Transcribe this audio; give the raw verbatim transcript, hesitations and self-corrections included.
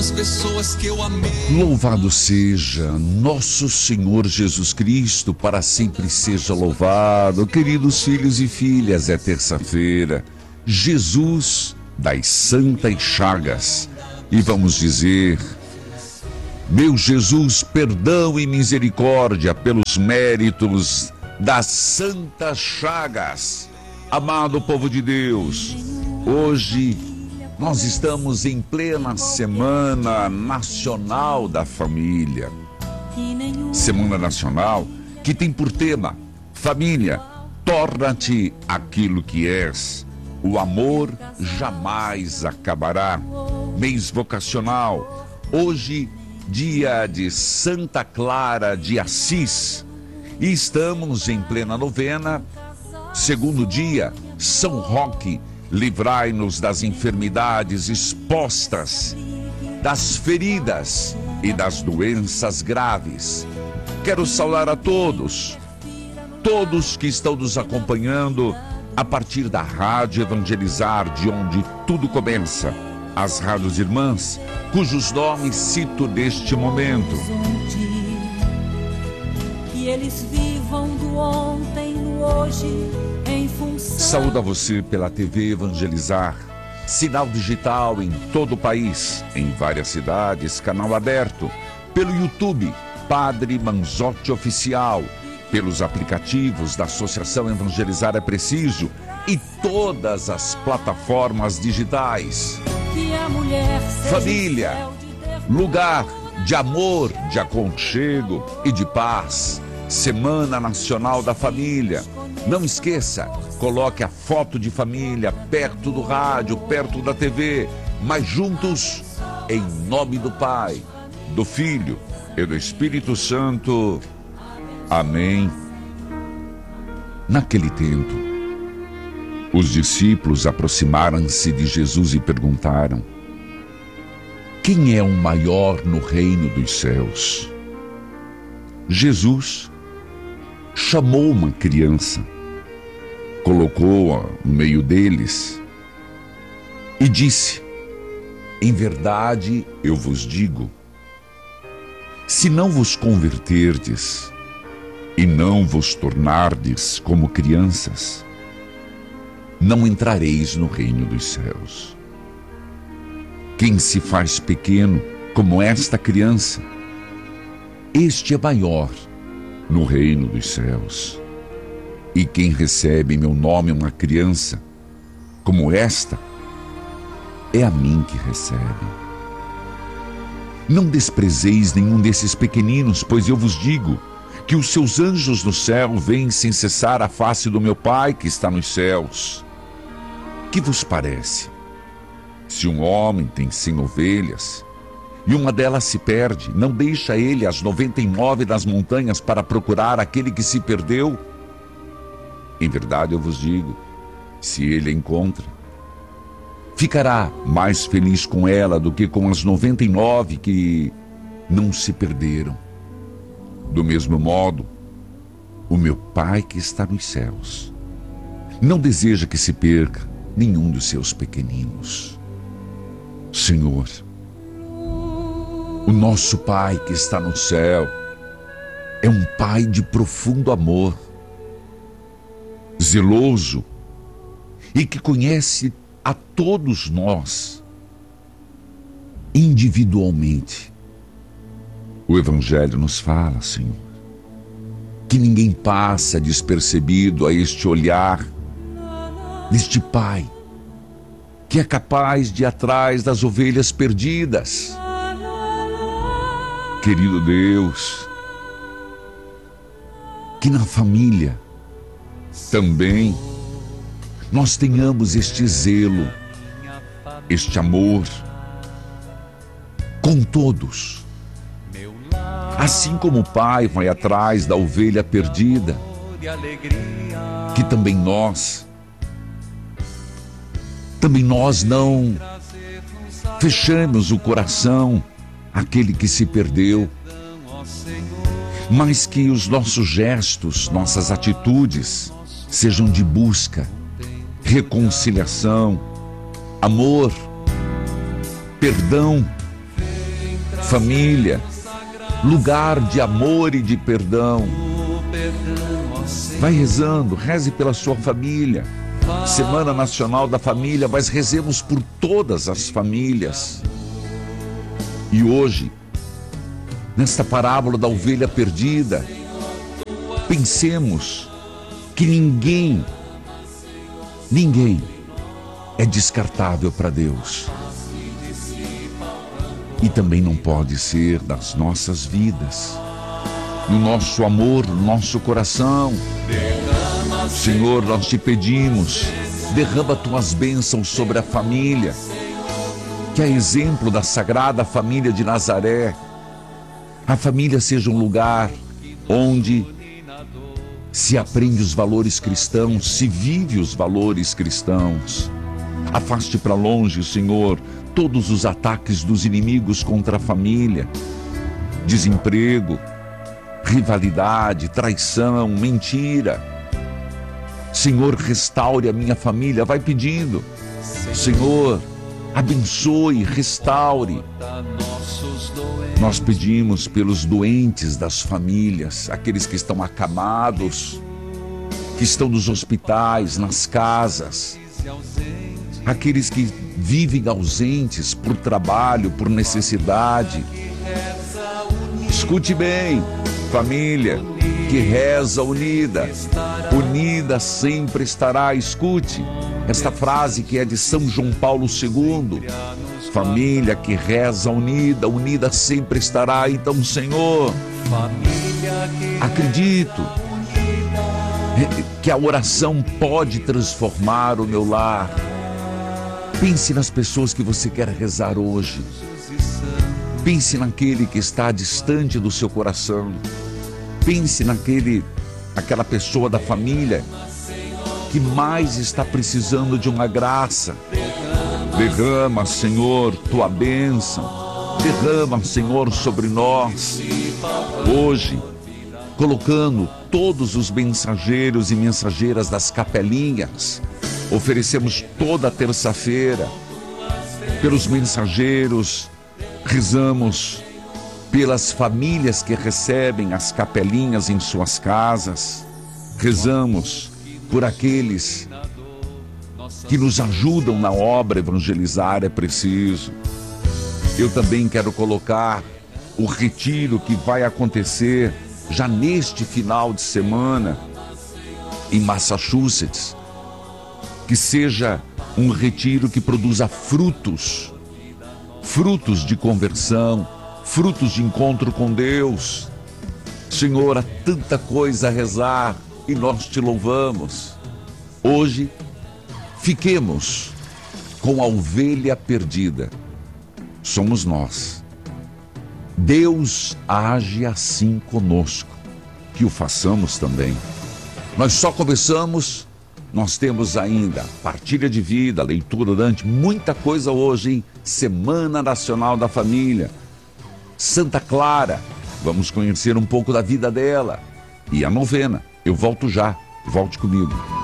as pessoas que eu amei. Louvado seja nosso Senhor Jesus Cristo, para sempre seja louvado. Queridos filhos e filhas, é terça-feira, Jesus das Santas Chagas. E vamos dizer: meu Jesus, perdão e misericórdia pelos méritos das Santas Chagas. Amado povo de Deus, hoje nós estamos em plena Semana Nacional da Família. Semana Nacional que tem por tema: família, torna-te aquilo que és. O amor jamais acabará. Mês vocacional, hoje dia de Santa Clara de Assis. E estamos em plena novena, segundo dia, São Roque, livrai-nos das enfermidades expostas, das feridas e das doenças graves. Quero saudar a todos, todos que estão nos acompanhando a partir da Rádio Evangelizar, de onde tudo começa, as rádios irmãs, cujos nomes cito neste momento. Que eles vivam do ontem no hoje em função. Saúdo a você pela T V Evangelizar, sinal digital em todo o país, em várias cidades, canal aberto, pelo YouTube, Padre Manzotti Oficial, pelos aplicativos da Associação Evangelizar é Preciso e todas as plataformas digitais. Família, lugar de amor, de aconchego e de paz. Semana Nacional da Família. Não esqueça, coloque a foto de família perto do rádio, perto da T V, mas juntos, em nome do Pai, do Filho e do Espírito Santo. Amém. Naquele tempo, os discípulos aproximaram-se de Jesus e perguntaram: quem é o maior no reino dos céus? Jesus chamou uma criança, colocou-a no meio deles e disse: em verdade eu vos digo, se não vos converterdes e não vos tornardes como crianças, não entrareis no reino dos céus. Quem se faz pequeno como esta criança, este é maior no reino dos céus. E quem recebe em meu nome uma criança como esta, é a mim que recebe. Não desprezeis nenhum desses pequeninos, pois eu vos digo que os seus anjos no céu veem sem cessar a face do meu Pai que está nos céus. Que vos parece? Se um homem tem cem ovelhas e uma delas se perde, não deixa ele as noventa e nove nas montanhas para procurar aquele que se perdeu? Em verdade eu vos digo, se ele a encontra, ficará mais feliz com ela do que com as noventa e nove que não se perderam. Do mesmo modo, o meu Pai que está nos céus não deseja que se perca nenhum dos seus pequeninos. Senhor, o nosso Pai que está no céu é um Pai de profundo amor, zeloso e que conhece a todos nós individualmente. O Evangelho nos fala, Senhor, que ninguém passa despercebido a este olhar deste Pai que é capaz de ir atrás das ovelhas perdidas. Querido Deus, que na família também nós tenhamos este zelo, este amor com todos. Assim como o Pai vai atrás da ovelha perdida, que também nós, também nós não fechamos o coração àquele que se perdeu, mas que os nossos gestos, nossas atitudes sejam de busca, reconciliação, amor, perdão Família, lugar de amor e de perdão. Vai rezando, reze pela sua família. Semana Nacional da Família, mas rezemos por todas as famílias. E hoje, nesta parábola da ovelha perdida, pensemos que ninguém, ninguém é descartável para Deus. E também não pode ser nas nossas vidas, no nosso amor, no nosso coração. Senhor, nós te pedimos, derrama tuas bênçãos sobre a família, que a exemplo da Sagrada Família de Nazaré, a família seja um lugar onde se aprende os valores cristãos, se vive os valores cristãos. Afaste para longe, Senhor, todos os ataques dos inimigos contra a família, desemprego, rivalidade, traição, mentira. Senhor, restaure a minha família, vai pedindo. Senhor, abençoe, restaure. Nós pedimos pelos doentes das famílias, aqueles que estão acamados, que estão nos hospitais, nas casas, aqueles que vivem ausentes por trabalho, por necessidade. Escute bem, família que reza unida, unida sempre estará. Escute esta frase que é de São João Paulo segundo. Família que reza unida, unida sempre estará. Então, Senhor, acredito que a oração pode transformar o meu lar. Pense nas pessoas que você quer rezar hoje. Pense naquele que está distante do seu coração. Pense naquele, aquela pessoa da família que mais está precisando de uma graça. Derrama, Senhor, tua bênção. Derrama, Senhor, sobre nós. Hoje, colocando todos os mensageiros e mensageiras das capelinhas, oferecemos toda terça-feira pelos mensageiros, rezamos pelas famílias que recebem as capelinhas em suas casas, rezamos por aqueles que nos ajudam na obra. Evangelizar é preciso. Eu também quero colocar o retiro que vai acontecer já neste final de semana em Massachusetts. Que seja um retiro que produza frutos, frutos de conversão, frutos de encontro com Deus. Senhor, há tanta coisa a rezar e nós te louvamos. Hoje, fiquemos com a ovelha perdida. Somos nós. Deus age assim conosco, que o façamos também. Nós só começamos. Nós temos ainda partilha de vida, leitura Dante, muita coisa hoje, hein? Semana Nacional da Família. Santa Clara, vamos conhecer um pouco da vida dela. E a novena, eu volto já, volte comigo.